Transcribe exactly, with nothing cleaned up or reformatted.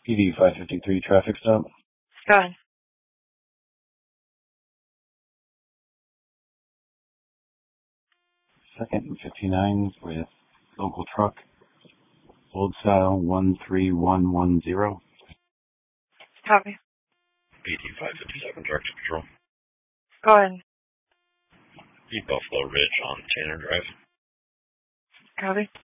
P D five fifty-three traffic stop. Go ahead. Second and fifty-nine with local truck. Old style one three one one zero. Copy. P D five fifty-seven Director Patrol. Go ahead. East Buffalo Ridge on Tanner Drive. Copy.